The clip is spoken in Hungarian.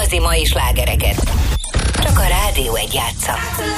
igazi mai slágereket. Csak a Rádió 1 játsza.